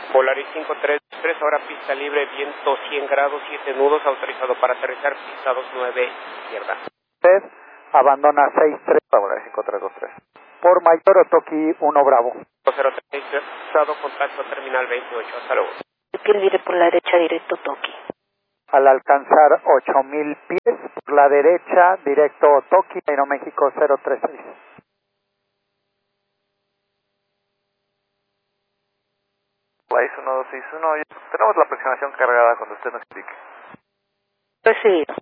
Polaris 533, ahora pista libre, viento 100 grados, 7 nudos, autorizado para aterrizar, pista 29, izquierda. Usted abandona 63, Polaris 5323. Por Mayor Otoki 1 Bravo. 036, contacto terminal 28, hasta luego. Piel libre por la derecha, directo Toki. Al alcanzar 8000 pies, por la derecha, directo Toki, Aeroméxico 036. País 1261, tenemos la aproximación cargada cuando usted nos indique. Recibido.